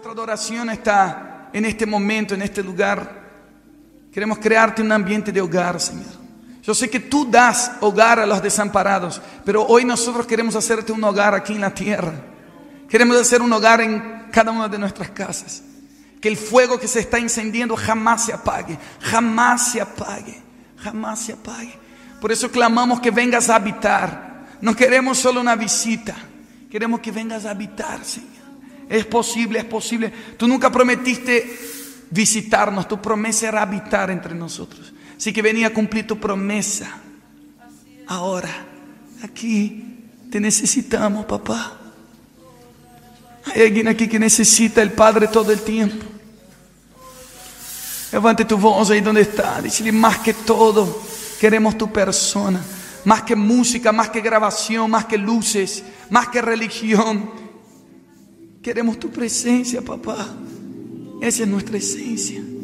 nuestra adoración está en este momento, en este lugar. Queremos crearte un ambiente de hogar, Señor. Yo sé que tú das hogar a los desamparados, pero hoy nosotros queremos hacerte un hogar aquí en la tierra. Queremos hacer un hogar en cada una de nuestras casas. Que el fuego que se está encendiendo jamás se apague, jamás se apague, jamás se apague. Por eso clamamos que vengas a habitar. No queremos solo una visita, queremos que vengas a habitar, Señor. Es posible, es posible. Tú nunca prometiste visitarnos, tu promesa era habitar entre nosotros. Así que venía a cumplir tu promesa. Ahora, aquí te necesitamos, papá. Hay alguien aquí que necesita el Padre todo el tiempo. Levante tu voz ahí donde está. Dígale: más que todo, queremos tu persona. Más que música, más que grabación, más que luces, más que religión. Queremos tu presencia, papá. Esa es nuestra esencia.